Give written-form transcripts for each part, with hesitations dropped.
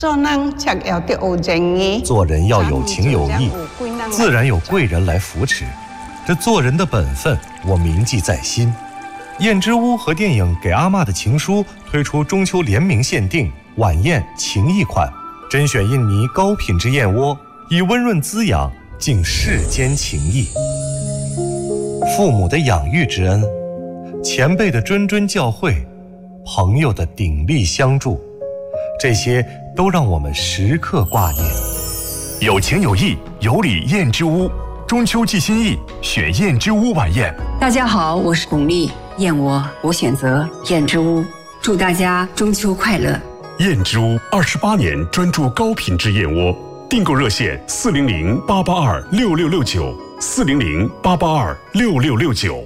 做人要有情有义，自然有贵人来扶持。这做人的本分，我铭记在心。燕之屋和电影《给阿嬷的情书》推出中秋联名限定晚宴情谊款，甄选印尼高品质燕窝，以温润滋养敬世间情谊。父母的养育之恩，前辈的谆谆教诲，朋友的鼎力相助，这些都让我们时刻挂念。 有情有义，有礼燕之屋，中秋寄心意，选燕之屋晚宴。 大家好，我是巩俐，燕窝我选择燕之屋，祝大家中秋快乐。 燕之屋28年专注高品质燕窝，订购热线400-882-6669，400-882-6669。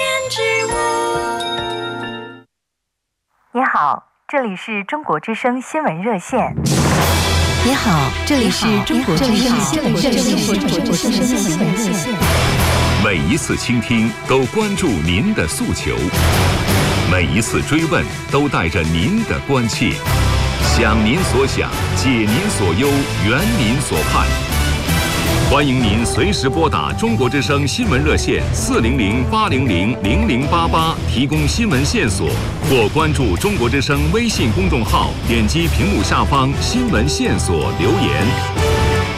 你好，这里是中国之声新闻热线。 你好，这里是中国之声新闻热线。 每一次倾听都关注您的诉求，每一次追问都带着您的关切，想您所想，解您所忧，圆您所盼。欢迎您随时拨打中国之声新闻热线400-800-0088提供新闻线索，或关注中国之声微信公众号，点击屏幕下方新闻线索留言。